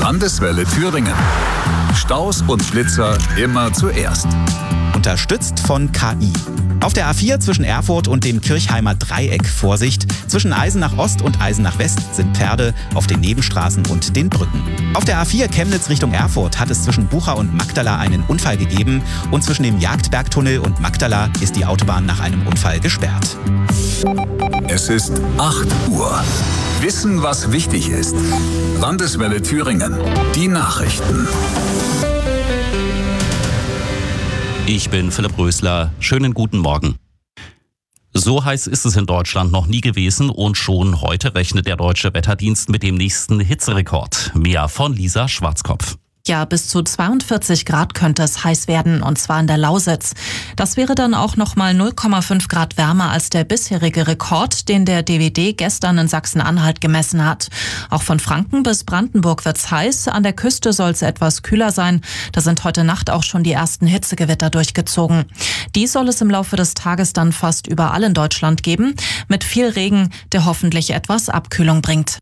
Landeswelle Thüringen. Staus und Blitzer immer zuerst. Unterstützt von KI. Auf der A4 zwischen Erfurt und dem Kirchheimer Dreieck Vorsicht. Zwischen Eisenach Ost und Eisenach West sind Pferde auf den Nebenstraßen und den Brücken. Auf der A4 Chemnitz Richtung Erfurt hat es zwischen Bucha und Magdala einen Unfall gegeben und zwischen dem Jagdbergtunnel und Magdala ist die Autobahn nach einem Unfall gesperrt. Es ist 8 Uhr. Wissen, was wichtig ist. Landeswelle Thüringen. Die Nachrichten. Ich bin Philipp Rösler. Schönen guten Morgen. So heiß ist es in Deutschland noch nie gewesen und schon heute rechnet der Deutsche Wetterdienst mit dem nächsten Hitzerekord. Mehr von Lisa Schwarzkopf. Ja, bis zu 42 Grad könnte es heiß werden, und zwar in der Lausitz. Das wäre dann auch nochmal 0,5 Grad wärmer als der bisherige Rekord, den der DWD gestern in Sachsen-Anhalt gemessen hat. Auch von Franken bis Brandenburg wird's heiß. An der Küste soll es etwas kühler sein. Da sind heute Nacht auch schon die ersten Hitzegewitter durchgezogen. Die soll es im Laufe des Tages dann fast überall in Deutschland geben, mit viel Regen, der hoffentlich etwas Abkühlung bringt.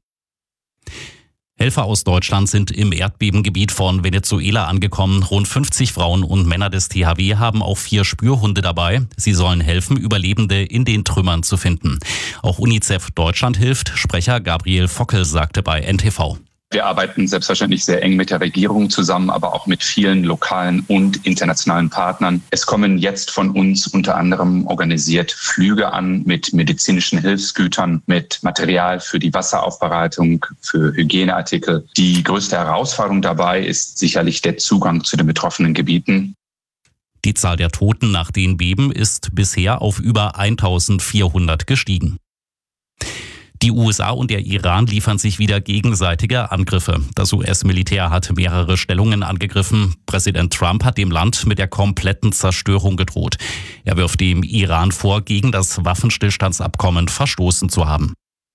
Helfer aus Deutschland sind im Erdbebengebiet von Venezuela angekommen. Rund 50 Frauen und Männer des THW haben auch 4 Spürhunde dabei. Sie sollen helfen, Überlebende in den Trümmern zu finden. Auch UNICEF Deutschland hilft. Sprecher Gabriel Fockel sagte bei NTV. Wir arbeiten selbstverständlich sehr eng mit der Regierung zusammen, aber auch mit vielen lokalen und internationalen Partnern. Es kommen jetzt von uns unter anderem organisiert Flüge an mit medizinischen Hilfsgütern, mit Material für die Wasseraufbereitung, für Hygieneartikel. Die größte Herausforderung dabei ist sicherlich der Zugang zu den betroffenen Gebieten. Die Zahl der Toten nach den Beben ist bisher auf über 1400 gestiegen. Die USA und der Iran liefern sich wieder gegenseitige Angriffe. Das US-Militär hat mehrere Stellungen angegriffen. Präsident Trump hat dem Land mit der kompletten Zerstörung gedroht. Er wirft dem Iran vor, gegen das Waffenstillstandsabkommen verstoßen zu haben.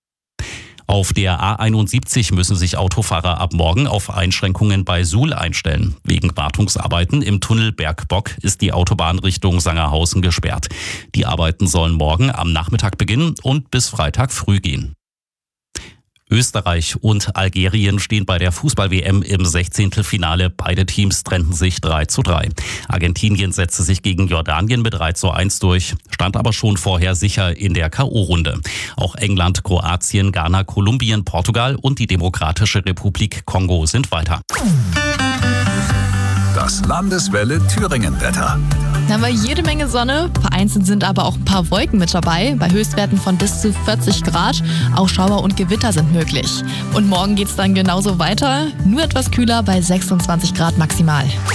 Auf der A71 müssen sich Autofahrer ab morgen auf Einschränkungen bei Suhl einstellen. Wegen Wartungsarbeiten im Tunnel Bergbock ist die Autobahn Richtung Sangerhausen gesperrt. Die Arbeiten sollen morgen am Nachmittag beginnen und bis Freitag früh gehen. Österreich und Algerien stehen bei der Fußball-WM im 16. Finale. Beide Teams trennten sich 3:3. Argentinien setzte sich gegen Jordanien mit 3:1 durch, stand aber schon vorher sicher in der K.O.-Runde. Auch England, Kroatien, Ghana, Kolumbien, Portugal und die Demokratische Republik Kongo sind weiter. Das Landeswelle Thüringen-Wetter. Da haben wir jede Menge Sonne, vereinzelt sind aber auch ein paar Wolken mit dabei, bei Höchstwerten von bis zu 40 Grad. Auch Schauer und Gewitter sind möglich. Und morgen geht's dann genauso weiter, nur etwas kühler bei 26 Grad maximal.